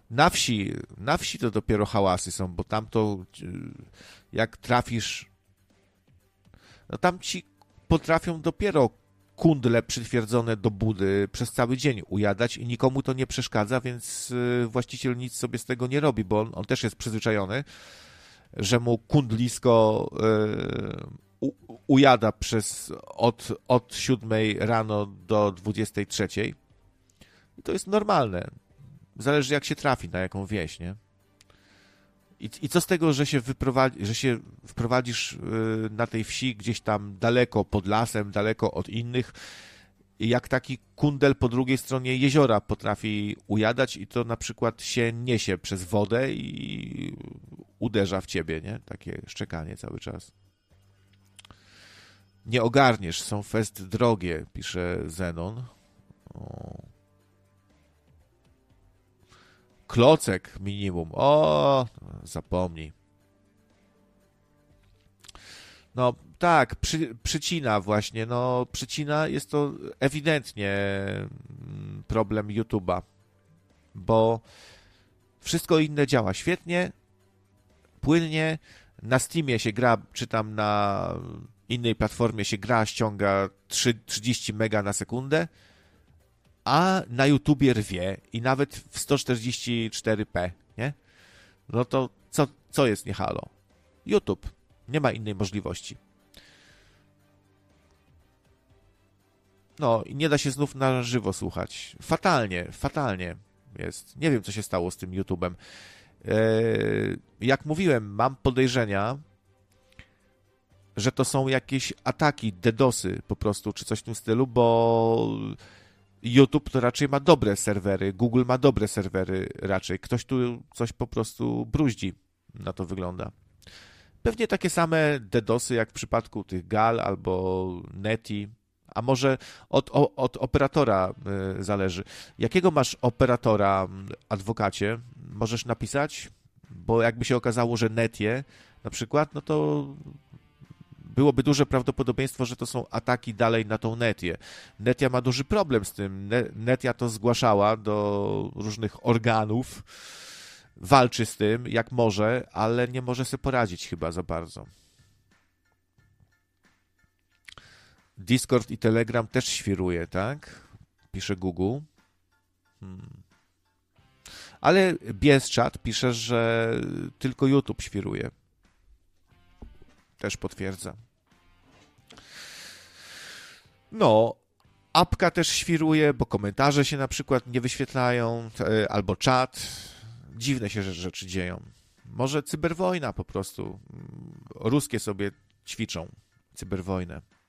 Na wsi to dopiero hałasy są, bo tam to jak trafisz, no tam ci potrafią dopiero kundle przytwierdzone do budy przez cały dzień ujadać i nikomu to nie przeszkadza, więc właściciel nic sobie z tego nie robi, bo on też jest przyzwyczajony, że mu kundlisko ujada od 7 rano do 23. I to jest normalne. Zależy jak się trafi, na jaką wieś, nie? I co z tego, że się wprowadzisz na tej wsi gdzieś tam daleko pod lasem, daleko od innych, i jak taki kundel po drugiej stronie jeziora potrafi ujadać i to na przykład się niesie przez wodę i uderza w ciebie, nie? Takie szczekanie cały czas. Nie ogarniesz, są fest drogie, pisze Zenon. O. Klocek minimum. O, zapomnij. No tak, przycina właśnie. No przycina jest to ewidentnie problem YouTube'a, bo wszystko inne działa świetnie, płynnie. Na Steamie się gra, czy tam na innej platformie się gra, ściąga 30 mega na sekundę, a na YouTubie rwie i nawet w 144p, nie? No to co jest nie halo? YouTube. Nie ma innej możliwości. No i nie da się znów na żywo słuchać. Fatalnie jest. Nie wiem, co się stało z tym YouTube'em. Jak mówiłem, mam podejrzenia, że to są jakieś ataki, DDoSy po prostu, czy coś w tym stylu, bo YouTube to raczej ma dobre serwery, Google ma dobre serwery raczej. Ktoś tu coś po prostu bruździ, na to wygląda. Pewnie takie same DDoSy jak w przypadku tych Gal albo Neti, a może od operatora zależy. Jakiego masz operatora, adwokacie? Możesz napisać? Bo jakby się okazało, że Netie na przykład, no to byłoby duże prawdopodobieństwo, że to są ataki dalej na tą Netię. Netia ma duży problem z tym. Netia to zgłaszała do różnych organów, walczy z tym jak może, ale nie może sobie poradzić chyba za bardzo. Discord i Telegram też świruje, tak? Pisze Google. Ale Bieszczat pisze, że tylko YouTube świruje. Też potwierdza. No, apka też świruje, bo komentarze się na przykład nie wyświetlają, albo czat. Dziwne się rzeczy dzieją. Może cyberwojna po prostu. Ruskie sobie ćwiczą cyberwojnę.